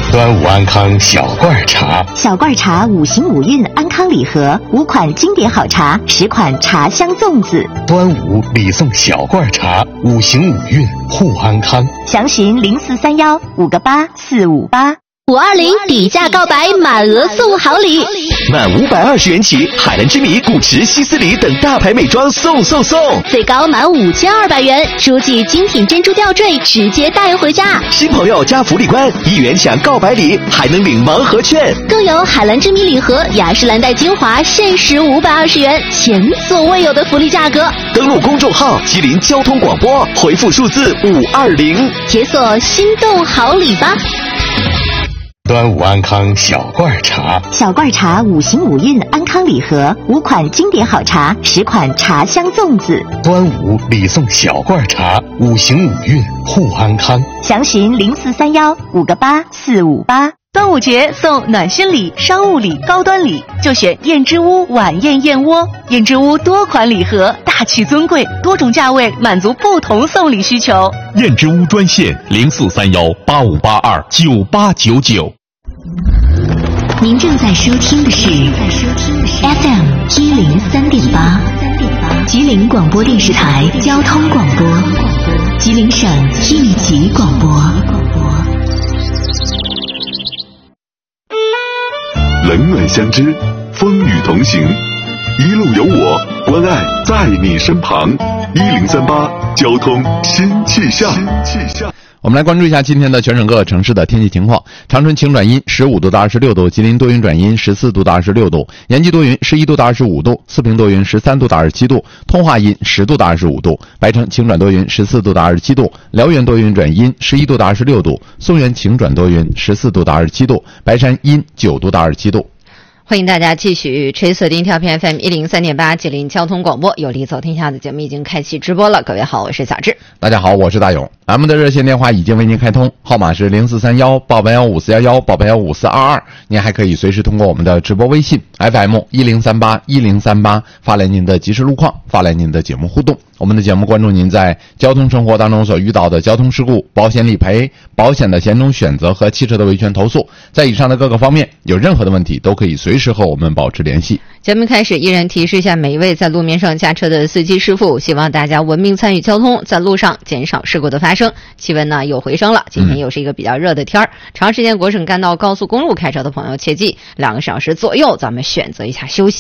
端午安康小罐茶， 小罐茶5行5韵安康礼盒，5款经典好茶，10款茶香粽子。 端午礼送小罐茶，5行5韵护安康。 详询0431 58458。 520底价告白，满额送好礼， 满520元起，海蓝之谜、古驰、希思黎等大牌美妆送！ 最高满5200元，书记精品珍珠吊坠直接带回家。 新朋友加福利关，1元抢告白礼，还能领盲盒券， 更有海蓝之谜礼盒、雅诗兰黛精华限时520元，前所未有的福利价格。 登录公众号吉林交通广播，回复数字520， 解锁心动好礼吧。 端午安康小罐茶， 小罐茶5行5韵安康礼盒，5款经典好茶，10款茶香粽子。 端午礼送小罐茶，5行5韵护安康。 详询0431 58458。 端午节送暖心礼、商务礼、高端礼，就选燕之屋晚宴燕窝。燕之屋多款礼盒，大气尊贵，多种价位，满足不同送礼需求。 燕之屋专线043185829899。 您正在收听的是 FM 103.8，吉林广播电视台交通广播，吉林省一级广播。 冷暖相知，风雨同行，一路有我，关爱在你身旁。1038交通新气象。 我们来关注一下今天的全省各个城市的天气情况。长春晴转阴15度到26度，吉林多云转阴14度到26度，延吉多云11度到25度，四平多云13度到27度，通化阴10度到25度，白城晴转多云14度到27度，辽源多云转阴11度到26度，松原晴转多云14度到27度，白山阴9度到27度。 欢迎大家继续垂锁定调频 FM 103.8吉林交通广播，有理走天下的节目已经开启直播了。各位好，我是小志。 大家好，我是大勇。咱们的热线电话已经为您开通，号码是0431报班15411报班15422。您还可以随时通过我们的直播微信 FM 1038发来您的即时路况，发来您的节目互动。我们的节目关注您在交通生活当中所遇到的交通事故、保险理赔、保险的险种选择和汽车的维权投诉，在以上的各个方面有任何的问题都可以随时和我们保持联系。 节目开始，依然提示一下每一位在路面上驾车的司机师傅，希望大家文明参与交通，在路上减少事故的发生。气温呢又回升了，今天又是一个比较热的天儿，长时间国省干道高速公路开车的朋友切记2个小时左右咱们选择一下休息。